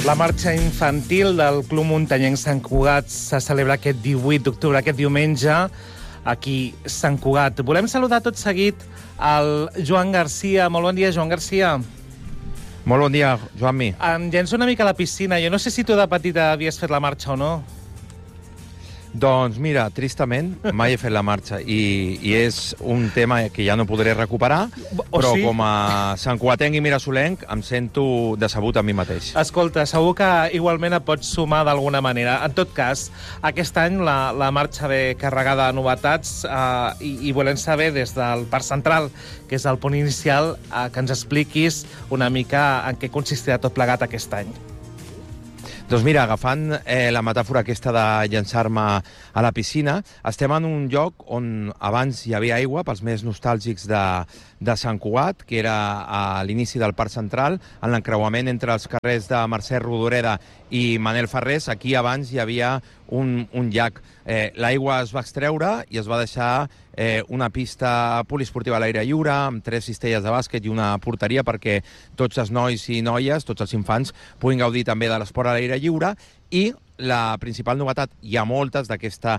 La marxa infantil del Club Muntanyenc Sant Cugat se celebra aquest 18 d'octubre, aquest diumenge, aquí a Sant Cugat. Volem saludar tot seguit el Joan Garcia. Molt bon dia, Joan Garcia. Molt bon dia, Joanmi. Em llenço una mica a la piscina. Jo no sé si tu de petita havies fet la marxa o no. Doncs mira, tristament, mai he fet la marxa i és un tema que ja no podré recuperar, però sí? Com a santcugatenc i mirasolenc em sento decebut a mi mateix. Escolta, segur que igualment et pots sumar d'alguna manera. En tot cas, aquest any la marxa ve carregada de novetats i volem saber des del Parc Central, que és el punt inicial, que ens expliquis una mica en què consistirà tot plegat aquest any. Doncs mira, agafant la metàfora aquesta de llançar-me a la piscina, estem en un lloc on abans hi havia aigua, pels més nostàlgics de Sant Cugat, que era a l'inici del Parc Central, en l'encreuament entre els carrers de Mercè Rodoreda i Manel Ferrés. Aquí abans hi havia un llac. L'aigua es va extreure i es va deixar una pista poliesportiva a l'aire lliure, amb 3 cistelles de bàsquet i una porteria perquè tots els nois i noies, tots els infants, puguin gaudir també de l'esport a l'aire lliure. I la principal novetat, hi ha moltes d'aquesta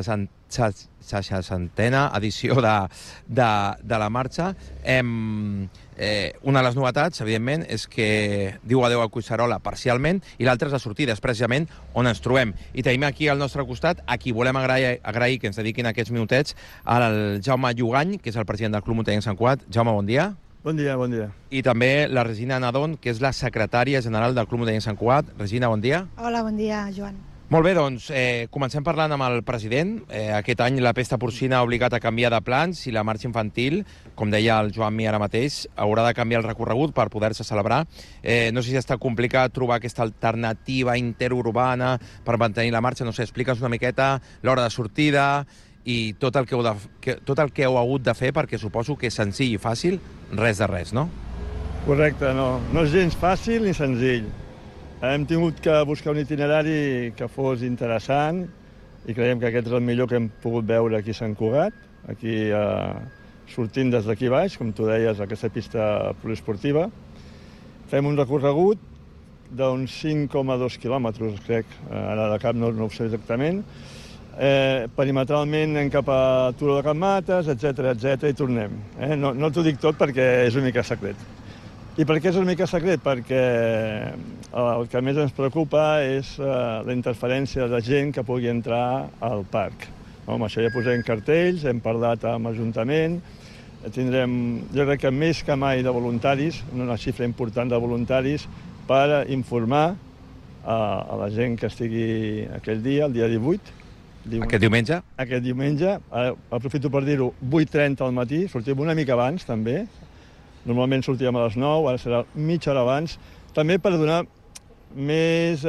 60a edició de la marxa. Una de les novetats, evidentment, és que diu adeu a Collserola parcialment i l'altra és la sortida, és precisament on ens trobem. I tenim aquí al nostre costat a qui volem agrair que ens dediquin aquests minutets, al Jaume Llugany, que és el president del Club Muntanyenc Sant Cugat. Jaume, bon dia. Bon dia, bon dia. I també la Regina Nadón, que és la secretària general del Club Muntanyenc Sant Cugat. Regina, bon dia. Hola, bon dia, Joan. Molt bé, doncs, comencem parlant amb el president. Aquest any la pesta porcina ha obligat a canviar de plans i la marxa infantil, com deia el Joanmi ara mateix, haurà de canviar el recorregut per poder-se celebrar. No sé si està complicat trobar aquesta alternativa interurbana per mantenir la marxa. No sé, explica'ns una miqueta l'hora de sortida i tot el que heu hagut de fer, perquè suposo que és senzill i fàcil, res de res, no? Correcte, no és gens fàcil ni senzill. Hem tingut que buscar un itinerari que fos interessant i creiem que aquest és el millor que hem pogut veure aquí a Sant Cugat, aquí sortint des d'aquí baix, com tu deies, aquesta pista poliesportiva. Fem un recorregut d'uns 5,2 quilòmetres, crec, ara de cap no ho sé exactament. Perimetralment anem cap a Turó de Can Mates, etc i tornem. No t'ho dic tot perquè és una mica secret. I per què és una mica secret? Perquè el que més ens preocupa és la interferència de gent que pugui entrar al parc. Amb això ja posem cartells, hem parlat amb l'Ajuntament, tindrem, jo crec que més que mai de voluntaris, una xifra important de voluntaris, per informar a la gent que estigui aquell dia, el dia 18. Aquest diumenge? Aquest diumenge, aprofito per dir-ho, 8:30 al matí, sortim una mica abans també. Normalment sortíem a les 9, ara serà mitja hora abans, també per donar més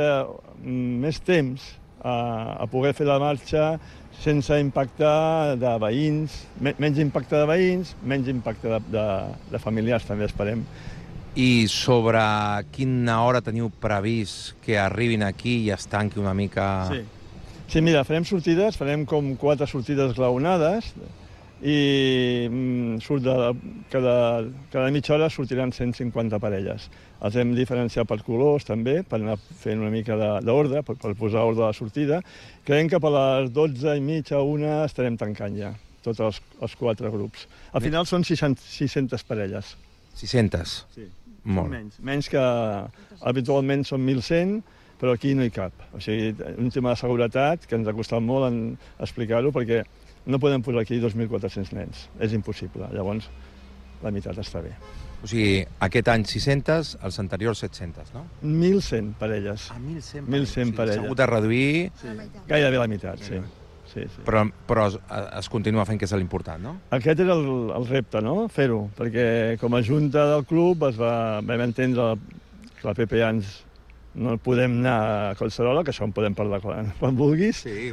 temps a poder fer la marxa sense impacte de veïns, menys impacte de veïns, menys impacte de familiars, també esperem. I sobre quina hora teniu previst que arribin aquí i es tanqui una mica? Sí, mira, farem sortides, farem com 4 sortides glaonades i cada mitja hora sortiran 150 parelles. Els hem diferenciat per colors també, per anar fent una mica d'ordre, per posar ordre a la sortida. Creiem que per les 12:30, 1 estarem tancant ja, tots els 4 grups. Al final són 600 parelles. 600? Sí, molt. Menys que habitualment són 1.100, però aquí no hi cap. O sigui, un tema de seguretat que ens ha costat molt explicar-ho, perquè no podem posar aquí 2.400 nens. És impossible. Llavors, la meitat està bé. O sigui, aquest any 600, els anteriors 700, no? 1.100 parelles. 1.100 parelles. S'ha hagut de reduir... Gairebé la meitat, sí. Però es continua fent, que és l'important, no? Aquest era el repte, no?, fer-ho, perquè com a junta del club vam entendre que la PPA no podem anar a Collserola, que això en podem parlar quan vulguis. Sí,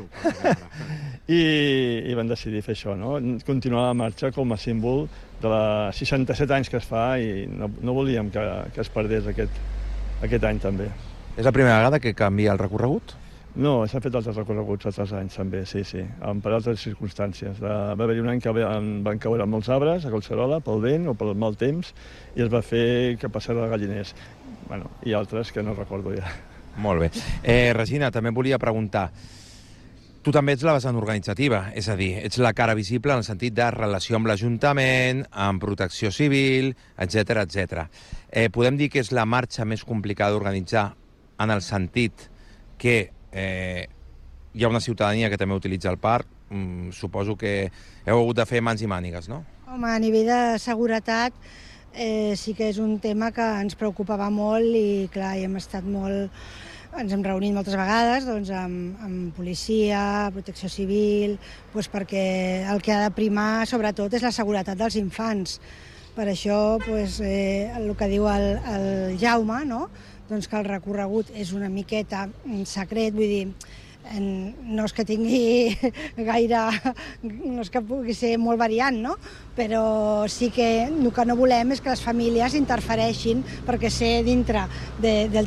I vam decidir fer això, no? Continuar la marxa com a símbol de 67 anys que es fa i no volíem que es perdés aquest any també. És la primera vegada que canvia el recorregut? No, s'han fet altres recorreguts altres anys també, sí, per altres circumstàncies. Va haver-hi un any que van caure molts arbres a Collserola pel vent o pel mal temps i es va fer que passés a Galliners. bueno, i altres que no recordo ja. Molt bé. Regina, també em volia preguntar, tu també ets la vessant organitzativa, és a dir, ets la cara visible en el sentit de relació amb l'Ajuntament, amb protecció civil, etc etc. Podem dir que és la marxa més complicada d'organitzar en el sentit que hi ha una ciutadania que també utilitza el parc. Suposo que heu hagut de fer mans i mànigues, no? Home, a nivell de seguretat sí que és un tema que ens preocupava molt i, clar, ens hem reunit moltes vegades amb policia, protecció civil, perquè el que ha de primar, sobretot, és la seguretat dels infants. Per això, el que diu el Jaume, que el recorregut és una miqueta secret, vull dir, no és que tingui gaire... no és que pugui ser molt variant, no? Però sí que el que no volem és que les famílies interfereixin, perquè ser dintre del